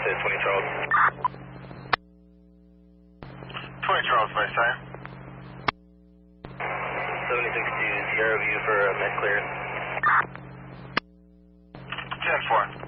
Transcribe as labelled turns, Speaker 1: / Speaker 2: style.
Speaker 1: said 20 Charles.
Speaker 2: 20 Charles, by side.
Speaker 1: 76 to Sierra View for med clearance.
Speaker 2: 10-4.